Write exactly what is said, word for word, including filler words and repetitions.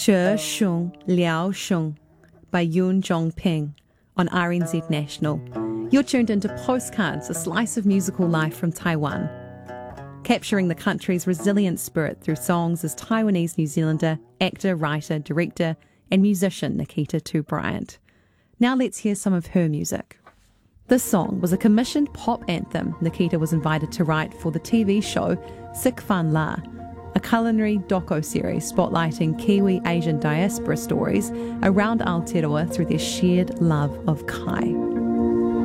Che Shung Liao Shung by Yun Zhongping on R N Z National. You're tuned into Postcards, a slice of musical life from Taiwan. Capturing the country's resilient spirit through songs is Taiwanese New Zealander, actor, writer, director, and musician Nikita Tu Bryant. Now let's hear some of her music. This song was a commissioned pop anthem Nikita was invited to write for the T V show Sik Fan La, a culinary doco-series spotlighting Kiwi Asian diaspora stories around Aotearoa through their shared love of kai.